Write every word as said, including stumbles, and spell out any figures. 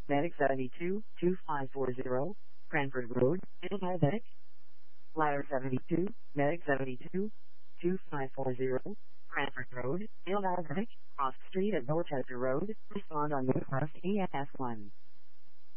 Medic seventy-two, two five four zero, Cranford Road, Ilmatic. Ladder seventy-two, Medic seventy-two, two five four zero, Cranford Road, Ilmatic. Cross Street at Dorchester Road. Respond on Northwest E F one.